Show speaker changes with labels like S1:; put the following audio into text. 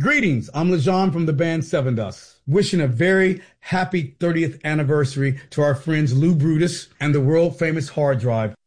S1: Greetings, I'm Lajon from the band Seven Dust, wishing a very happy 30th anniversary to our friends Lou Brutus and the world-famous Hard Drive